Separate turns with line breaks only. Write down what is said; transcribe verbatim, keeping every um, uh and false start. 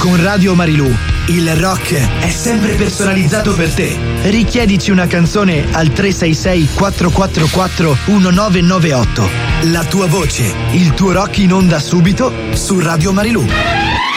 Con Radio Marilù, il rock è sempre personalizzato per te. Richiedici una canzone al tre sei sei quattro quattro quattro uno nove nove otto. La tua voce, il tuo rock in onda subito su Radio Marilù.